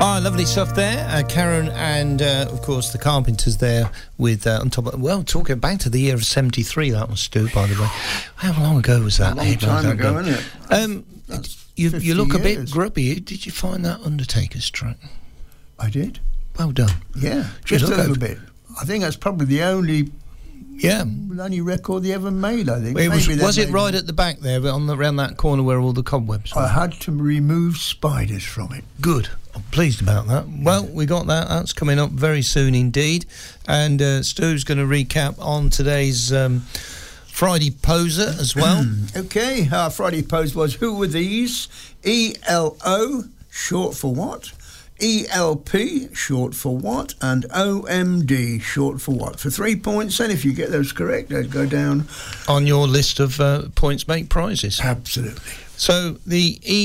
Ah, lovely stuff there. Karen and, of course, the Carpenters there with, on top of... Well, talking back to the year of 73, that was Stu, by the way. How long ago was that? A long time ago, isn't it? You look a bit years. grubby. Did you find that Undertaker's track? I did. Well done. Yeah, just a little bit. I think that's probably the only record they ever made, I think. Was it right at the back there, around that corner where all the cobwebs were? I had to remove spiders from it. Good. I'm pleased about that. Well, we got that. That's coming up very soon indeed. And Stu's going to recap on today's Friday Poser as well. Okay, our Friday Poser was Who Were These? ELO, short for what? ELP, short for what? And OMD, short for what? For 3 points, and if you get those correct, they'd go down on your list of points make prizes. Absolutely. So the